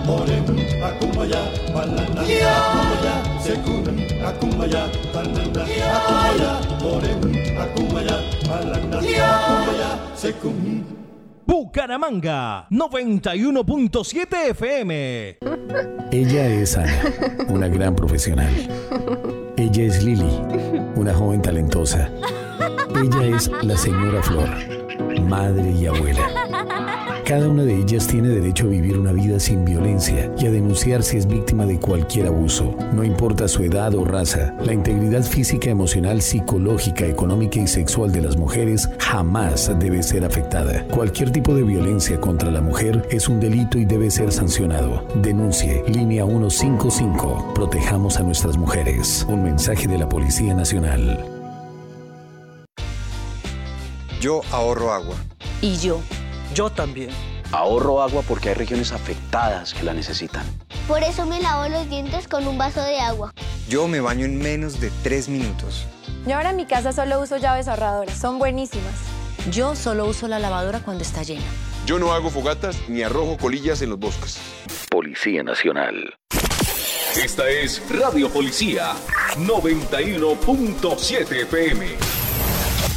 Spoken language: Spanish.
orem, akumaya, balanda, akumaya, sekun, akumaya, balanda, akumaya, orem, akumaya, balanda, akumaya, sekun. Bucaramanga, 91.7 FM. Ella es Ana, una gran profesional. Ella es Lili, una joven talentosa. Ella es la señora Flor, madre y abuela. Cada una de ellas tiene derecho a vivir una vida sin violencia y a denunciar si es víctima de cualquier abuso. No importa su edad o raza, la integridad física, emocional, psicológica, económica y sexual de las mujeres jamás debe ser afectada. Cualquier tipo de violencia contra la mujer es un delito y debe ser sancionado. Denuncie. Línea 155. Protejamos a nuestras mujeres. Un mensaje de la Policía Nacional. Yo ahorro agua. Y yo. Yo también. Ahorro agua porque hay regiones afectadas que la necesitan. Por eso me lavo los dientes con un vaso de agua. Yo me baño en menos de 3 minutos. Yo ahora en mi casa solo uso llaves ahorradoras, son buenísimas. Yo solo uso la lavadora cuando está llena. Yo no hago fogatas ni arrojo colillas en los bosques. Policía Nacional. Esta es Radio Policía 91.7 FM.